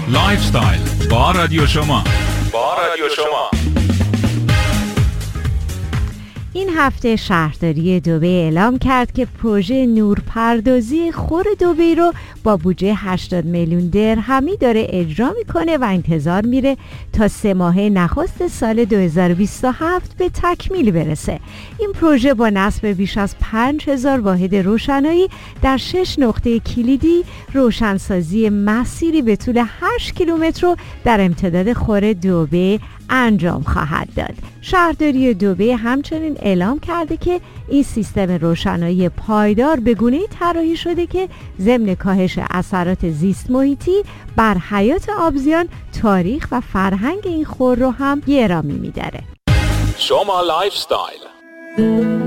لایف استایل با رادیو شما. این هفته شهرداری دبی اعلام کرد که پروژه نورپردازی خور دبی رو با بودجه 80 میلیون درهمی داره اجرا میکنه و انتظار میره تا 3 ماهه نخست سال 2027 به تکمیل برسه. این پروژه با نصب بیش از 5000 واحد روشنایی در 6 نقطه کلیدی روشنسازی مسیری به طول 8 کیلومتر رو در امتداد خور دبی انجام خواهد داد. شهرداری دبی همچنین اعلام کرده که این سیستم روشنایی پایدار به گونه‌ای طراحی شده که ضمن کاهش اثرات زیست محیطی بر حیات آبزیان، تاریخ و فرهنگ این خور رو هم گرامی می‌داره. شما لایف استایل.